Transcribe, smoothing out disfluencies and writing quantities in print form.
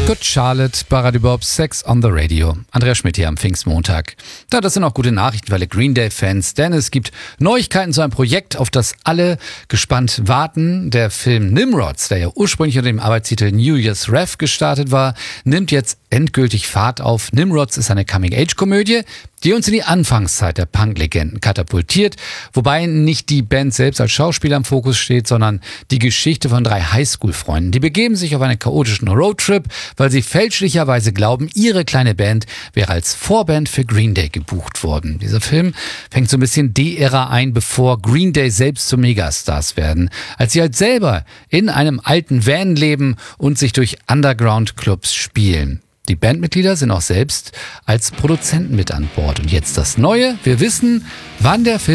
Good Charlotte, Baradi Bob, Sex on the Radio. Andreas Schmidt hier am Pfingstmontag. Ja, das sind auch gute Nachrichten für alle Green Day-Fans, denn es gibt Neuigkeiten zu einem Projekt, auf das alle gespannt warten. Der Film Nimrods, der ja ursprünglich unter dem Arbeitstitel New Year's Rev gestartet war, nimmt jetzt endgültig Fahrt auf. Nimrods ist eine Coming-Age-Komödie, die uns in die Anfangszeit der Punk-Legenden katapultiert, wobei nicht die Band selbst als Schauspieler im Fokus steht, sondern die Geschichte von 3 Highschool-Freunden. Die begeben sich auf einen chaotischen Roadtrip, weil sie fälschlicherweise glauben, ihre kleine Band wäre als Vorband für Green Day gebucht worden. Dieser Film fängt so ein bisschen die Ära ein, bevor Green Day selbst zu Megastars werden, als sie halt selber in einem alten Van leben und sich durch Underground-Clubs spielen. Die Bandmitglieder sind auch selbst als Produzenten mit an Bord. Und jetzt das Neue: Wir wissen, wann der Film